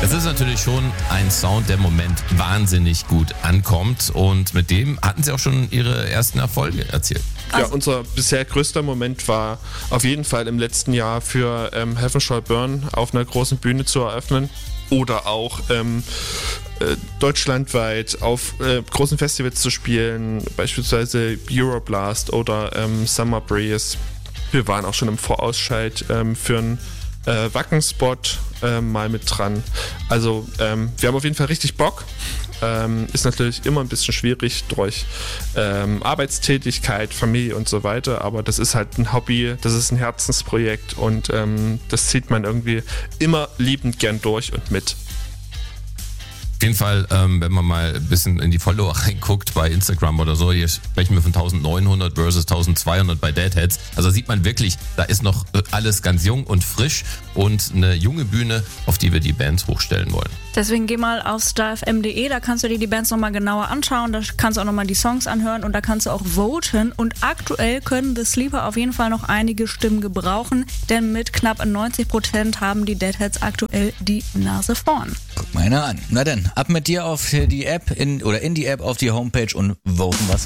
Das ist natürlich schon ein Sound, der im Moment wahnsinnig gut ankommt und mit dem hatten sie auch schon ihre ersten Erfolge erzielt. Ja, unser bisher größter Moment war auf jeden Fall im letzten Jahr für Heaven Shall Burn auf einer großen Bühne zu eröffnen oder auch deutschlandweit auf großen Festivals zu spielen, beispielsweise Euroblast oder Summer Breeze. Wir waren auch schon im Vorausscheid für einen Wacken-Spot mal mit dran. Also wir haben auf jeden Fall richtig Bock. Ist natürlich immer ein bisschen schwierig durch Arbeitstätigkeit, Familie und so weiter, aber das ist halt ein Hobby, das ist ein Herzensprojekt und das zieht man irgendwie immer liebend gern durch und mit. Auf jeden Fall, wenn man mal ein bisschen in die Follower reinguckt bei Instagram oder so, hier sprechen wir von 1900 versus 1200 bei Deadheads. Also sieht man wirklich, da ist noch alles ganz jung und frisch und eine junge Bühne, auf die wir die Bands hochstellen wollen. Deswegen geh mal auf starfm.de, da kannst du dir die Bands nochmal genauer anschauen, da kannst du auch nochmal die Songs anhören und da kannst du auch voten. Und aktuell können The Sleeper auf jeden Fall noch einige Stimmen gebrauchen, denn mit knapp 90% haben die Deadheads aktuell die Nase vorn. Guck mal einer an. Na dann, ab mit dir auf die App in die App auf die Homepage und voten was.